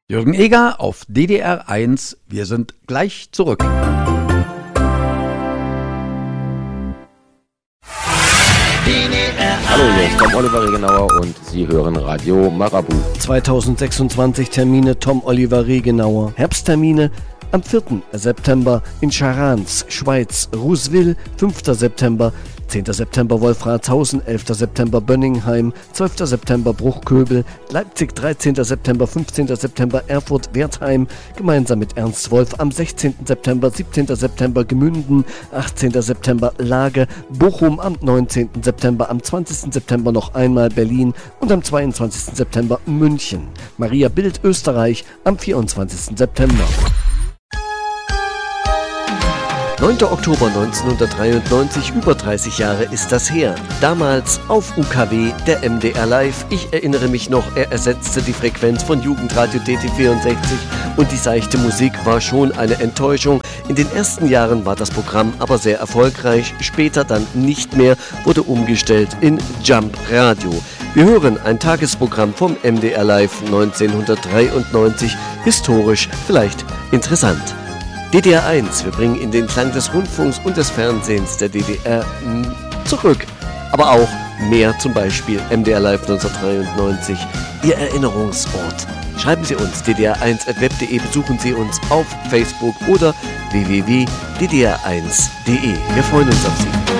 Jürgen Eger auf DDR 1. Wir sind gleich zurück. Hallo, hier ist Tom Oliver Regenauer und Sie hören Radio Marabu. 2026 Termine Tom Oliver Regenauer. Herbsttermine am 4. September in Charans, Schweiz, Rousville, 5. September, 10. September Wolfratshausen, 11. September Bönningheim, 12. September Bruchköbel, Leipzig 13. September, 15. September Erfurt-Wertheim, gemeinsam mit Ernst Wolf am 16. September, 17. September Gmünden, 18. September Lage, Bochum am 19. September, am 20. September noch einmal Berlin und am 22. September München. Maria Bild, Österreich am 24. September. 9. Oktober 1993, über 30 Jahre ist das her. Damals auf UKW, der MDR Live. Ich erinnere mich noch, er ersetzte die Frequenz von Jugendradio DT64 und die seichte Musik war schon eine Enttäuschung. In den ersten Jahren war das Programm aber sehr erfolgreich, später dann nicht mehr, wurde umgestellt in Jump Radio. Wir hören ein Tagesprogramm vom MDR Live 1993, historisch vielleicht interessant. DDR 1, wir bringen in den Klang des Rundfunks und des Fernsehens der DDR zurück. Aber auch mehr, zum Beispiel MDR Live 1993, Ihr Erinnerungsort. Schreiben Sie uns ddr1@web.de, besuchen Sie uns auf Facebook oder www.ddr1.de. Wir freuen uns auf Sie.